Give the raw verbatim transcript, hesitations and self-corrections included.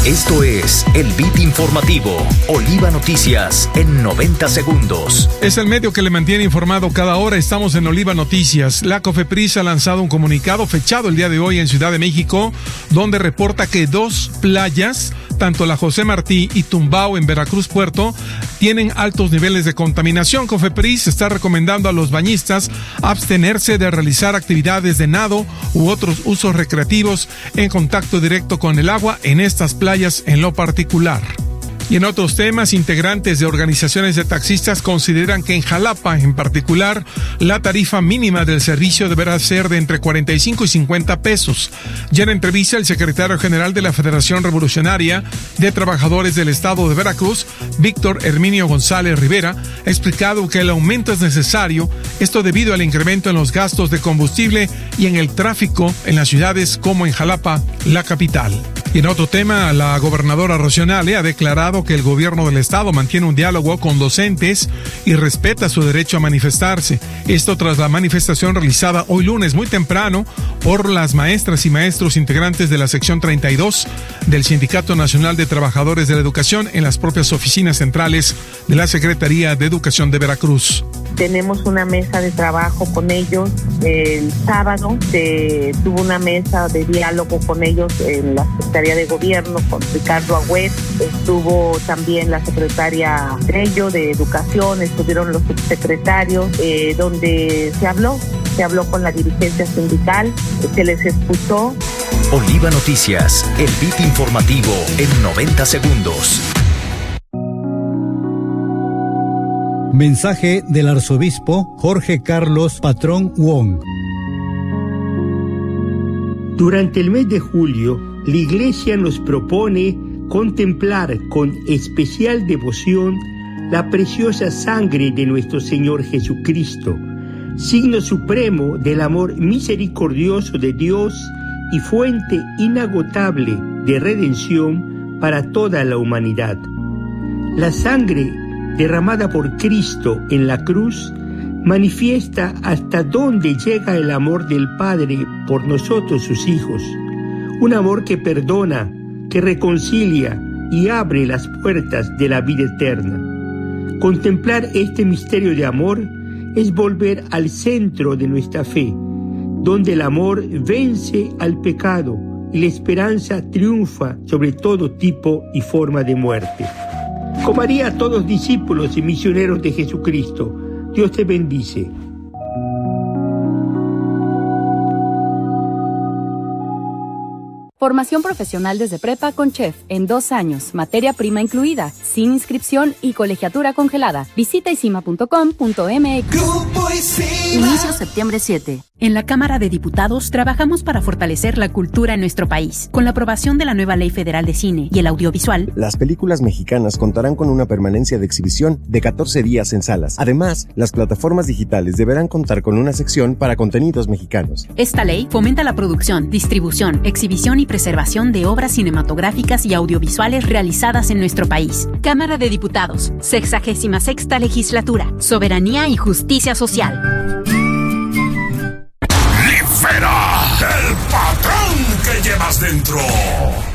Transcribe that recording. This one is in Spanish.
Esto es el Beat Informativo, Oliva Noticias en noventa segundos. Es el medio que le mantiene informado cada hora. Estamos en Oliva Noticias. La COFEPRIS ha lanzado un comunicado fechado el día de hoy en Ciudad de México, donde reporta que dos playas, tanto la José Martí y Tumbao en Veracruz Puerto, tienen altos niveles de contaminación. COFEPRIS está recomendando a los bañistas abstenerse de realizar actividades de nado u otros usos recreativos en contacto directo con el agua en estas playas en lo particular. Y en otros temas, integrantes de organizaciones de taxistas consideran que en Jalapa, en particular, la tarifa mínima del servicio deberá ser de entre cuarenta y cinco y cincuenta pesos. Ya en entrevista, el secretario general de la Federación Revolucionaria de Trabajadores del Estado de Veracruz, Víctor Herminio González Rivera, ha explicado que el aumento es necesario, esto debido al incremento en los gastos de combustible y en el tráfico en las ciudades como en Jalapa, la capital. Y en otro tema, la gobernadora Rocío Nale ha declarado que el gobierno del estado mantiene un diálogo con docentes y respeta su derecho a manifestarse. Esto tras la manifestación realizada hoy lunes muy temprano por las maestras y maestros integrantes de la sección treinta y dos del Sindicato Nacional de Trabajadores de la Educación en las propias oficinas centrales de la Secretaría de Educación de Veracruz. Tenemos una mesa de trabajo con ellos. El sábado se tuvo una mesa de diálogo con ellos en la Secretaría de Gobierno con Ricardo Agüed. Estuvo también la secretaria Trello de Educación, estuvieron los subsecretarios, eh, donde se habló, se habló con la dirigencia sindical, se les escuchó. Oliva Noticias, el beat informativo en noventa segundos. Mensaje del arzobispo Jorge Carlos Patrón Wong. Durante el mes de julio, la Iglesia nos propone contemplar con especial devoción la preciosa sangre de nuestro Señor Jesucristo, signo supremo del amor misericordioso de Dios y fuente inagotable de redención para toda la humanidad. La sangre derramada por Cristo en la cruz manifiesta hasta dónde llega el amor del Padre por nosotros sus hijos, un amor que perdona, que reconcilia y abre las puertas de la vida eterna. Contemplar este misterio de amor es volver al centro de nuestra fe, donde el amor vence al pecado y la esperanza triunfa sobre todo tipo y forma de muerte. Como haría todos discípulos y misioneros de Jesucristo, Dios te bendice. Formación profesional desde prepa con chef en dos años, materia prima incluida, sin inscripción y colegiatura congelada. Visita isima punto com punto m x. Inicio septiembre siete. En la Cámara de Diputados trabajamos para fortalecer la cultura en nuestro país. Con la aprobación de la nueva Ley Federal de Cine y el Audiovisual, las películas mexicanas contarán con una permanencia de exhibición de catorce días en salas. Además, las plataformas digitales deberán contar con una sección para contenidos mexicanos. Esta ley fomenta la producción, distribución, exhibición y preservación de obras cinematográficas y audiovisuales realizadas en nuestro país. Cámara de Diputados, sexagésima sexta legislatura, soberanía y justicia social. ¡Libera el patrón que llevas dentro!